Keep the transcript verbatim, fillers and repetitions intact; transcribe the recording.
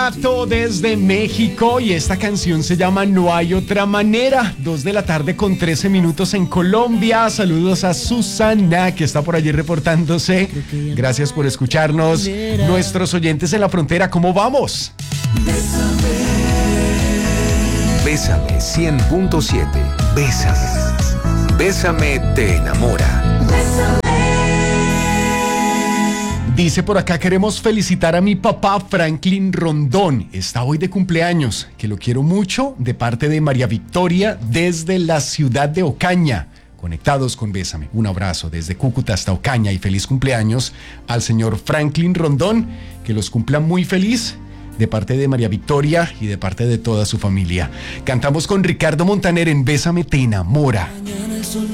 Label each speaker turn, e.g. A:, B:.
A: Pato desde México y esta canción se llama No hay otra manera. Dos de la tarde con trece minutos en Colombia. Saludos a Susana que está por allí reportándose. Gracias por escucharnos. Nuestros oyentes en la frontera, ¿cómo vamos?
B: Bésame cien punto siete. Bésame. Bésame te enamora.
A: Dice por acá, queremos felicitar a mi papá Franklin Rondón. Está hoy de cumpleaños, que lo quiero mucho, de parte de María Victoria desde la ciudad de Ocaña. Conectados con Bésame. Un abrazo desde Cúcuta hasta Ocaña y feliz cumpleaños al señor Franklin Rondón. Que los cumpla muy feliz de parte de María Victoria y de parte de toda su familia. Cantamos con Ricardo Montaner en Bésame te enamora.